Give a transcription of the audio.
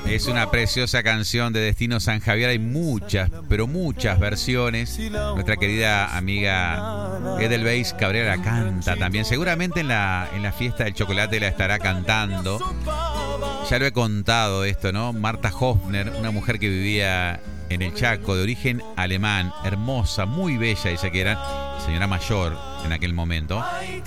Es una preciosa canción de Destino San Javier. Hay muchas, pero muchas versiones. Nuestra querida amiga Edelweiss Cabrera la canta también. Seguramente en la fiesta del chocolate la estará cantando. Ya lo he contado esto, ¿no? Marta Hofner, una mujer que vivía en el Chaco, de origen alemán, hermosa, muy bella, dice que era señora mayor en aquel momento,